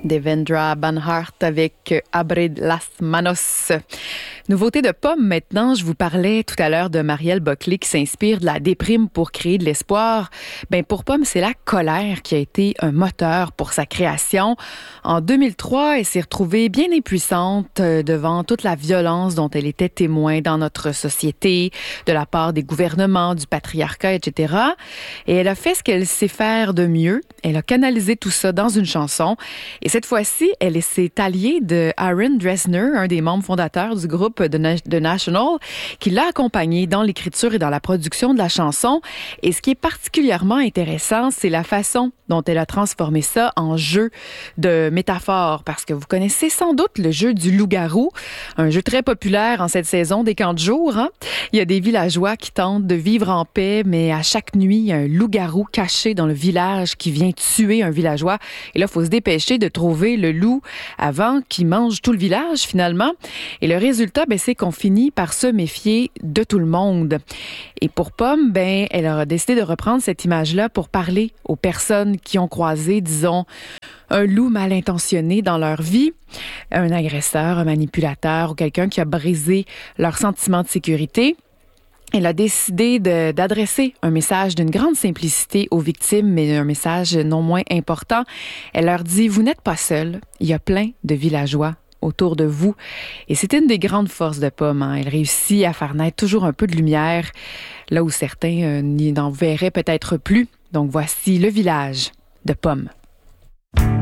Devendra Banhart avec Abrid las Manos. Nouveauté de Pomme maintenant, je vous parlais tout à l'heure de Marielle Boclé qui s'inspire de la déprime pour créer de l'espoir. Pour Pomme, c'est la colère qui a été un moteur pour sa création. En 2003, elle s'est retrouvée bien impuissante devant toute la violence dont elle était témoin dans notre société, de la part des gouvernements, du patriarcat, etc. Et elle a fait ce qu'elle sait faire de mieux. Elle a canalisé tout ça dans une chanson. Et cette fois-ci, elle s'est alliée de Aaron Dresner, un des membres fondateurs du groupe The National, qui l'a accompagnée dans l'écriture et dans la production de la chanson. Et ce qui est particulièrement intéressant, c'est la façon dont elle a transformé ça en jeu de métaphores. Parce que vous connaissez sans doute le jeu du loup-garou, un jeu très populaire en cette saison des camps de jour. Il y a des villageois qui tentent de vivre en paix, mais à chaque nuit, il y a un loup-garou caché dans le village qui vient tuer un villageois. Et là, il faut se dépêcher de trouver le loup avant qu'il mange tout le village, finalement. Et le résultat, c'est qu'on finit par se méfier de tout le monde. Et pour Pomme, elle a décidé de reprendre cette image-là pour parler aux personnes qui ont croisé, disons, un loup mal intentionné dans leur vie, un agresseur, un manipulateur ou quelqu'un qui a brisé leur sentiment de sécurité. Elle a décidé d'adresser un message d'une grande simplicité aux victimes, mais un message non moins important. Elle leur dit « Vous n'êtes pas seuls, il y a plein de villageois autour de vous. » Et c'est une des grandes forces de Pomme. Elle réussit à faire naître toujours un peu de lumière, là où certains n'en verraient peut-être plus. Donc voici le village de Pomme.